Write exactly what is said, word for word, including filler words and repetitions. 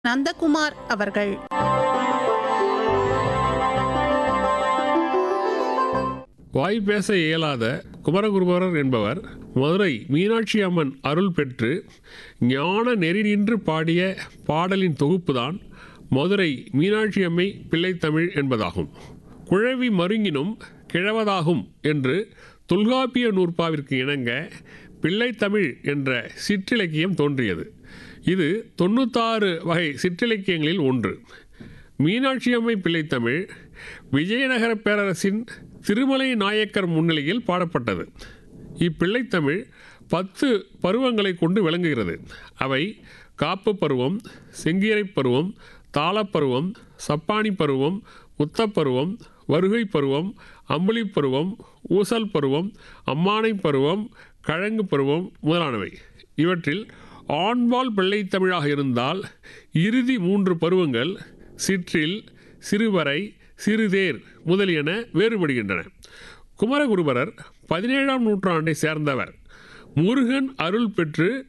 நந்தகுமார் அவர்கள். வாய் பேச இயலாத குமரகுருபரர் என்பவர் மதுரை மீனாட்சி அம்மன் அருள் பெற்று ஞான நெறி நின்று பாடிய பாடலின் தொகுப்புதான் மதுரை மீனாட்சி அம்மை பிள்ளைத்தமிழ் என்பதாகும். குழவி மருங்கினும் கிழவதாகும் என்று தொல்காப்பிய நூற்பாவிற்கு இணங்க பிள்ளைத்தமிழ் என்ற சிற்றிலக்கியம் தோன்றியது. இது தொண்ணூத்தாறு வகை சிற்றிலக்கியங்களில் ஒன்று. மீனாட்சி அம்மை பிள்ளைத்தமிழ் விஜயநகர பேரரசின் திருமலை நாயக்கர் முன்னிலையில் பாடப்பட்டது. இப்பிள்ளைத்தமிழ் பத்து பருவங்களை கொண்டு விளங்குகிறது. அவை காப்பு பருவம், செங்கீரை பருவம், தாளப்பருவம், சப்பானி பருவம், முத்தப்பருவம், வருகை பருவம், அம்புலி பருவம், ஊசல் பருவம், அம்மானை பருவம், கழங்கு பருவம் முதலானவை. இவற்றில் ஆண்பால் பிள்ளைத்தமிழாக இருந்தால் இறுதி மூன்று பருவங்கள் சிற்றில், சிறுவரை, சிறுதேர் முதலியன வேறுபடுகின்றன. குமரகுருபரர் பதினேழாம் நூற்றாண்டை சேர்ந்தவர். முருகன் அருள் பெற்று